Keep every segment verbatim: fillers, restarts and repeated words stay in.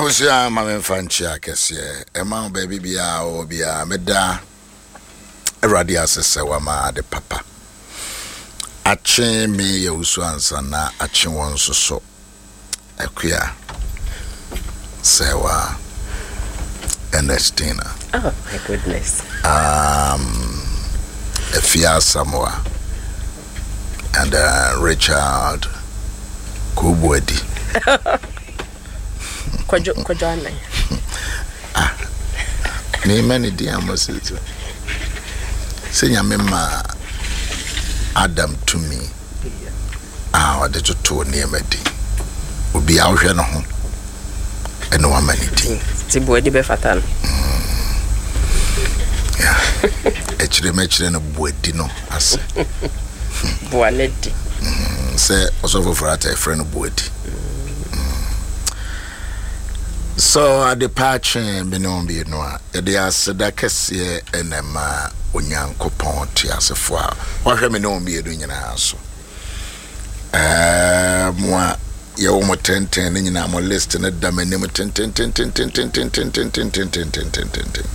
Ebusia mama mfanchi akese ema baby bia obia meda Eradi asese wa ma de papa ache me ye usu ansa na ache won soso akuya sewa Ernestina. Oh my goodness. Um Efia Samoa and uh, Richard Kubwedi. Kwajo kwajo anai. Ah. Ni many diamos itu. Senya mema Adam to me. Ah, ode to to ne madi. Obi a wohwe no ho. Eno wa maniti. Ti boadi be fatal. Yeah. Echire mechire no boadi no ase. Boaledi. Say also for a friend boadi. So at the patch benon be no they are sedakese enema onyankopon ti asefo a wahwe me no be edu nyina so eh mo ye wo mo tenten ne nyina mo list ne da manim tenten tenten tenten tenten tenten tenten tenten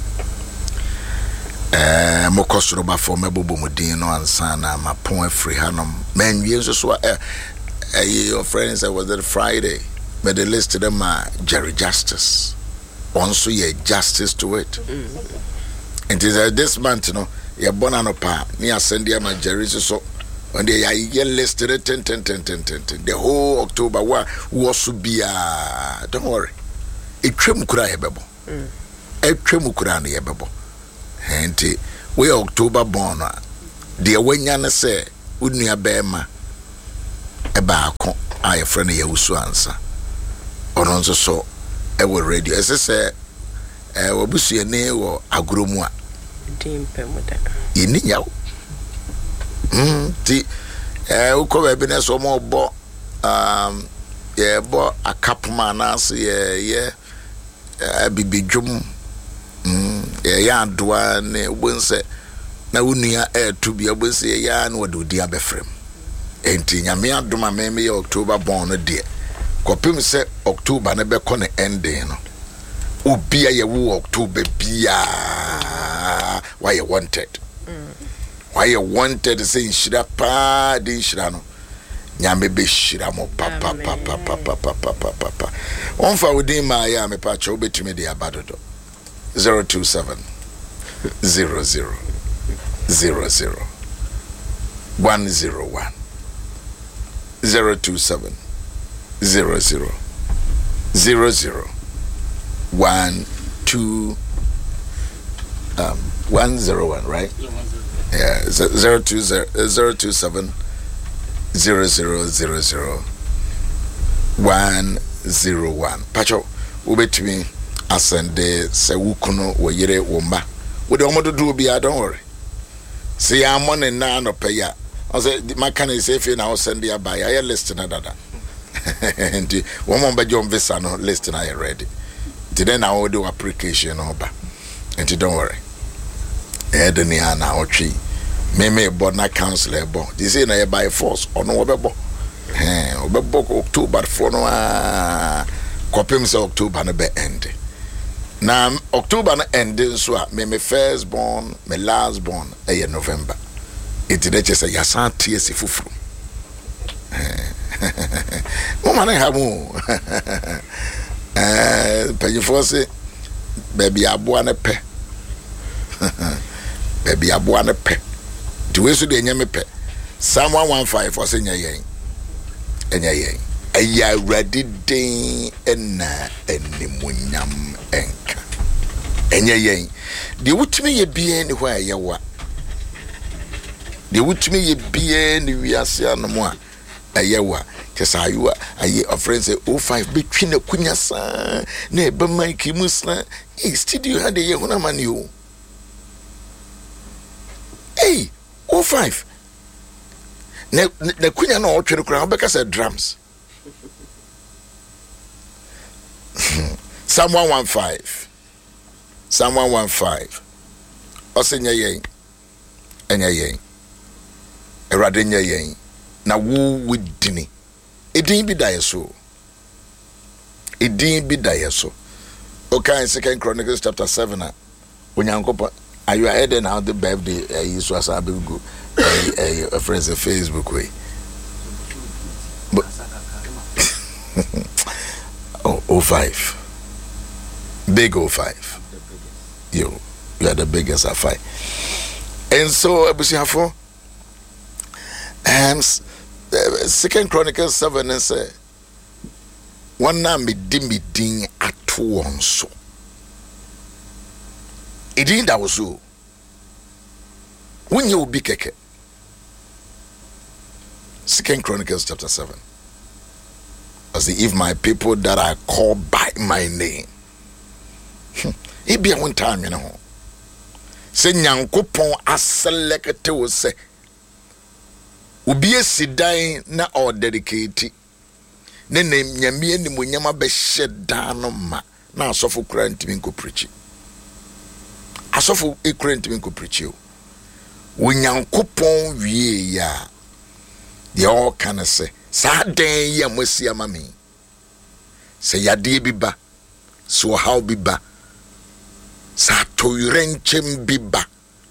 eh mo kosoro ba fo mebobo mudin no ansa na mapon afri hanom man wie so so eh your friends that was it Friday. But they listed them uh, Jerry Justice. Also, yeah, justice to it. Mm-hmm. And it is uh, this month, you know, you're born on a pa, near Sandia, my Jerry, so when they are listed at ten, ten, ten, ten, ten, ten. The whole October was to be a don't worry. A trim could I have bebo. A trim could I have bebo. And we October born. Dear when Yana say, wouldn't you bear ma a barco? I a friend of you answer. Ono nso so e wo radio ese se e wo busu ene wo agromu a dimpe muda yini yawo mm ti e uko be ne so mo bo um ye bo akapuma na se ye ye abibidwum mm ye ya doa ne wonse na wonua e to bia bonse ya na wododi abefrem enti nyame adoma meme ye October born no de Kopim se October na be kone ending no. Obia ye wo October bia. Why you wanted? Mm. Why you wanted say shira pa din shira no. Nyame be shira mo papa papa papa papa papa. On fa within my ya me pa cho betimi de abadodo. zero two seven zero zero zero zero one zero one zero two seven Zero zero zero zero one two um one zero one, right? Yeah, one zero. Yeah, zero two zero zero two seven zero zero zero zero one zero one. Pacho, ubetimi asende se wukuno wo yire wo mba. We don't want to do be don't worry. See I'm on and na no pay ya. I say my can is if you now send ya buy I list na dada. And one more by John Visa no list I ready. Today now do application over. And don't worry. Edeni ana ochi. Me me board na counselor bo. This is na by force or no obebo. Eh obebo October for no ah kopim say October na be end. Na October na end so me me first born, me last born eh November. It dey just say yasan tie se fufuru. Eh Mama na hamu. Eh, pay for say baby aboa na pe. Baby aboa na pe. The way so dey nyame pe. Psalm one fifteen for say nya yen. Enya yen. Aya ready den na animunyam enka. Enya yen. De wutimi ye bia ni hwa ye wa. De wutimi ye bia ni wiase anmo a ayewa kesayiwa aye of friends say oh five between the kunya sa na ebe mike musna eh studio had ye huna mani o hey oh five na na kunya na o twere kura obeka say drums Psalm one fifteen Psalm one fifteen osenya yen enya yen erade nya yen na wo wudini edin bi da yeso Edin bi da yeso. Okay, in Second Chronicles chapter seven. Onyankopa, are you ahead now the birthday uh, is was a big go uh, uh, friends on Facebook way. But oh, oh five. Big oh five. You you are the biggest at five. And so Abusiafo um Second Chronicles seven and say one na me di me din ato won so. Edin da was so. When you be keke. Second Chronicles chapter seven. I say, if my people that are called by my name. It be a one time, you know. Say Nyankopon aselekete wo se. Obi esidan na or dedicate. Ne ne nyame ni monyama be hyeda no ma. Na asofo kura ntimi nko preach. Asofo ekura ntimi nko preach o. Wo Nyankopon wie ya. They all can say, sa den ya mosi amami. Say yade bi ba. So how bi ba. Sa toyrenchem bi ba.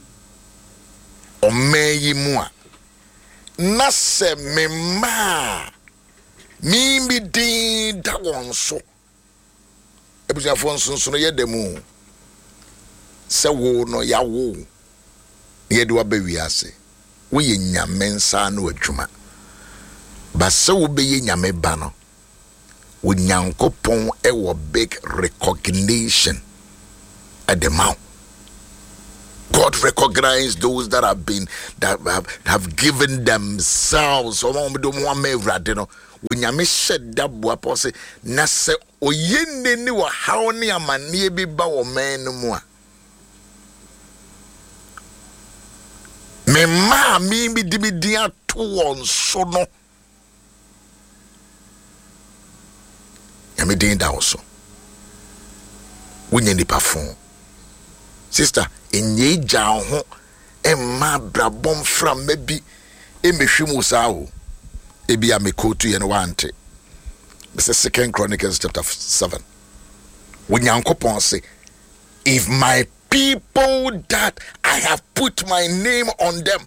O meyi mu a. Na se me ma. Mi mi din da won so. Ebusiafo nso no ye demu. Se wo no ya wo. Ye de wa ba wiase. Wo ye nyame nsa na adwuma. Ba se wo be ye nyame ba no. Wo Nyankopon e wo big recognition at the mouth. God recognize those that have been that have, have given themselves. So we don't want me rade no. When you shed that boy say na se oyenne ni wa how ni amane bi ba wo man mu a. Me ma mi bi di bi dia to won so no. Ya me din da so. Wonye nipa fon. Sister, enye ja ho emma brabom from maybe emehwemu sao ebi amekotu ye no wante. This is Second Chronicles chapter seven. When Nyankopon say, if my people that I have put my name on them.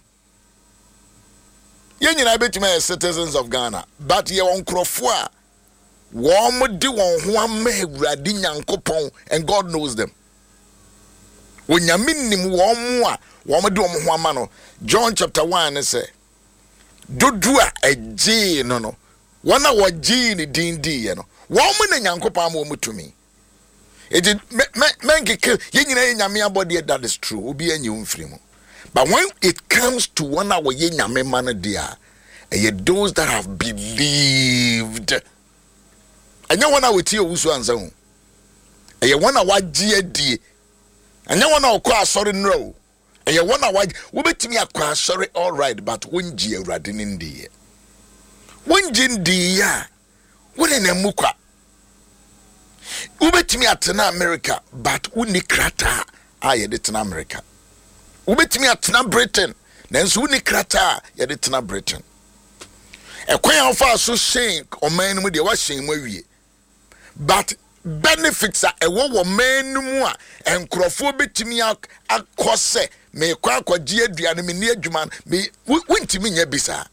Ye nyina betime citizens of Ghana, but ye on krofo a wo di won ho ama Awurade Nyankopon, and God knows them. When you minim one more, one do one man. John chapter one say, do do a G no no. One hour G ni din D, you know. Woman and Yankopam to me. It did men kill yin yamia body that is true, will be a new frame. But when it comes to one hour yin yame man dear, and yet those that have believed. And you want to with you who's one zone. And you want to what G D. And you want to call sorry no. And you want to why we bet me a sorry all right, but when G radin in the when Jin dia when in a muka we bet me at America, but uni krata I did in America. We bet me at Britain, then uni krata ya did in Britain. A queen of us so shank or man with the washing we but benefits are a woman man more and crofobit to me a cose me quack or geadrian me near Juman me went to me bisa.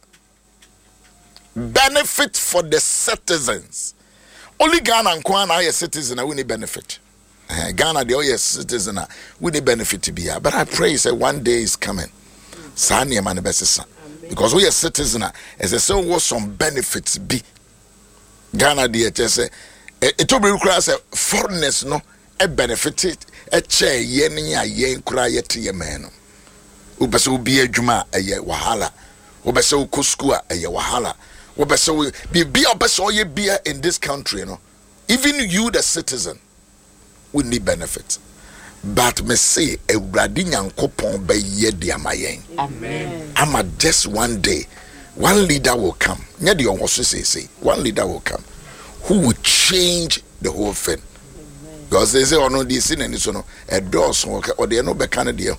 Benefit for the citizens. Only Ghana and Kwan are a citizen, I wouldn't benefit. Uh, Ghana, the only citizen, wouldn't benefit to be here. But I pray say one day is coming. Sani man best because we are citizen, as a so what some benefits be. Ghana, the H S A. It will be required foreigners no a benefited a chair yen ya yen cry yet ye man. Ubeso be a juma a ye wahala. Ubeso kuskua a ye wahala. Ubeso be be a beso ye beer in this country, you know. Even you, the citizen, will need benefits. But me say a radinyan coupon by ye dear mayen. Amen. I'm a just one day. One leader will come. Nyadi on what say say. One leader will come. Who will change the whole thing? Because they say, oh no, this in and it's no a doors or they are no back Canada.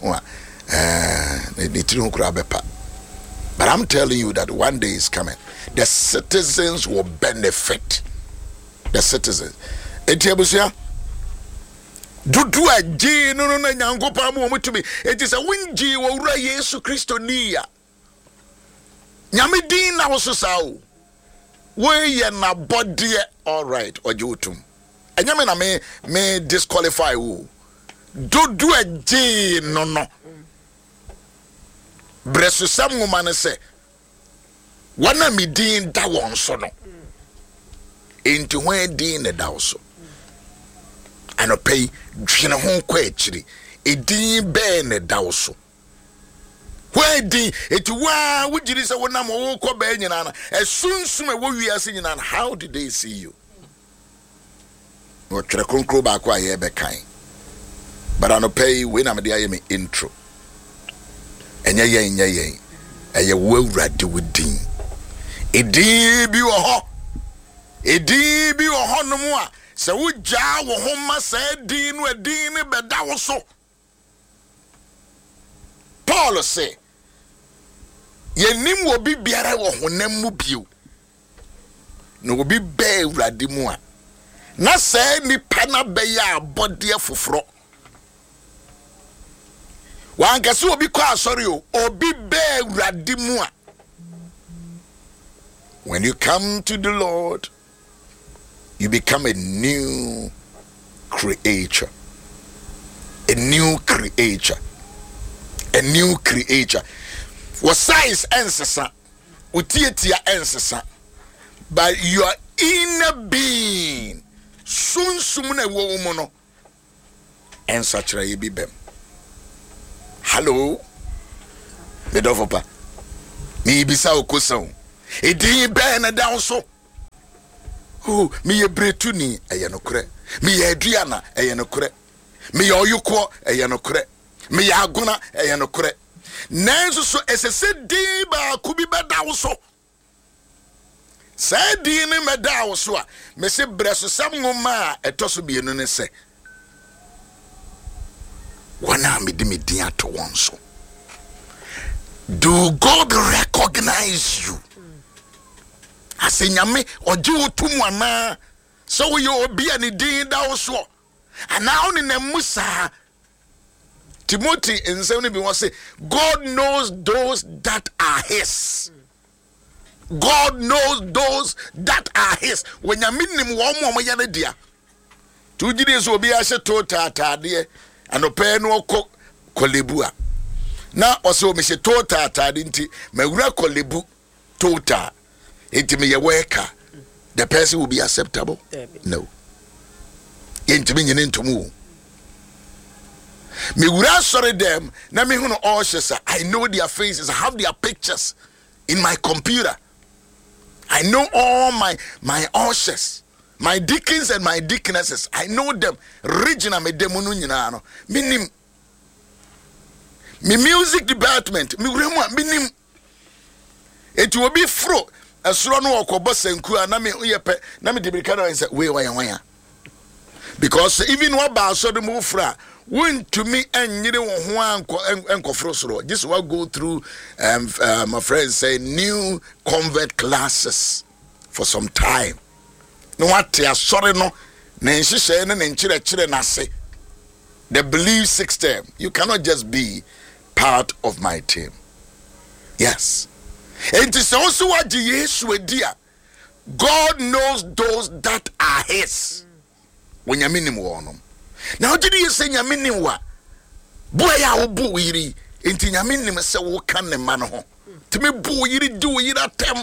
But I'm telling you that one day is coming. The citizens will benefit. The citizens. Etiabusia dudu agye no no na nyankopɔn ma omutumi enti sɛ wongye wo wura Yesu Kristo niya nyame din na wo so sawo we ye na body all right oje utum enyame na me me disqualify wo dudu agye no no bresu sam ngoma ne se wana mi din da won so no enti when din ne da wo so anopei dwine ho kwa akiri edin be ne da wo so wedi eti wa wujiri se wona mo wo ko ba nyina na esunsum e wo wiase nyina na how did they see you wo tre konkro ba ko aye be kan but anopei we na me de aye me intro enye yen enye yen eye wo awurade wodin edin bi wo ho edin bi wo ho no mu a se wo gya wo ho ma se din no edin ne be da wo so Paul say yenim wo bi biara wo honam mu bio no wo bi be awurade mu a na se ni pana be ya abode foforo wan kase obi kwa asori o obi be awurade mu a when you come to the Lord you become a new creature a new creature a new creature what size ensesa utietia ensesa but your inner being sunsum na wo mu no ensa kire ye bibem hello me do fopa me bisa okosan edin be na down so oh me ye bretuni eye no kure me ye aduana eye no kure me ye oyuko eye no kure me ye agona eye no kure nanso so esese din ba kubi beda wo so sa din ne meda wo so a me se breso sam ngoma etoso bienu ne se wana me di me din ato won so do God recognize you asenyame oje otumu ana so we obi ani din da wo so ana oni na musa Timothy in seven be say God knows those that are his. God knows those that are his. When you mean him one more yana dia. Two days will be as a tota tade and a pen no kolebua. Now also me se tota tadinti me wura kolebu tota. Enti me ye worker. The person will be acceptable? No. Enti me nyin ntomu. Me wura sorry them na me huno all shesa. I know their faces, I have their pictures in my computer. I know all my my ushers, my deacons and my deaconesses. I know them. Regina me demonu nyina no. Minim. Me music department, me wura minim. It will be fro. Asro no okobo senku na me yepe na me debirika no say we waya waya. Because even what ba so the move fra went to me and you don't want this will go through um, uh, my friends say new convert classes for some time. No what they are sorry no nenshi say na nenchire chire na say the belief system. You cannot just be part of my team. Yes. It is also what Jesus dear. God knows those that are his. When you mean him one. Now did you say nyame wa boy ya wo bo yiri enti nyame nim se wo kan ne ma no ho timi bo yiri di wo yiri atem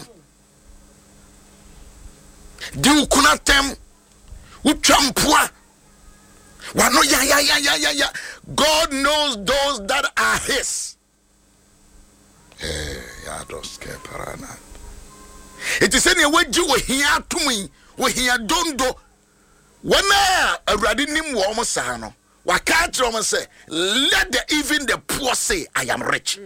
di wo kuna tem wo twampoa wa no ya ya ya ya ya ya God knows those that are his eh ya dos ke parana it is any way ji wo hia tumi wo hia dondo Wana awurade nim wo mo sa no waka tro mo say let the even the poor say I am rich.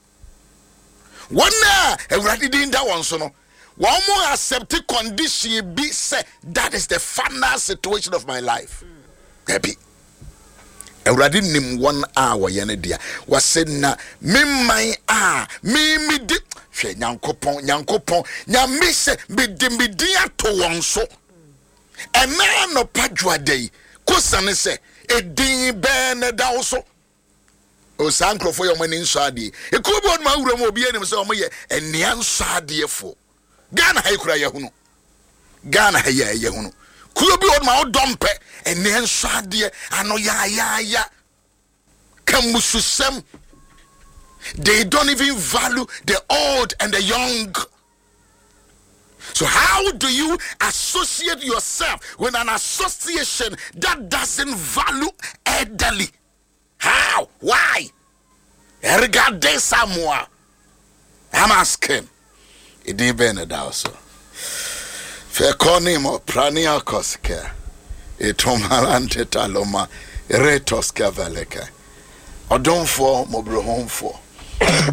Wana awurade din da won so no wo mo accept condition be say that is the final situation of my life. Happy awurade nim won a wo ye ne dia wase na memman a me me di hwe nyankopon nyankopon nyame se me di me di ato won so And now no padua day. Kusane se e din ben da also. O sankro for your money inside. E could be on my room will be any so me and Nian Sadie for Ghana Haykura Yahuno. Ghana Haya Yahuno. Could be on my old dumpe and Nian Sadie. I know ya ya ya. Kamususem. They don't even value the old and the young. So how do you associate yourself with an association that doesn't value elderly? How? Why? Regardez ça moi. I'm asking. It didn't be also. Fekoni mo prania koske. Etomalante taloma retos kavaleka. Odonfo mo brohonfo.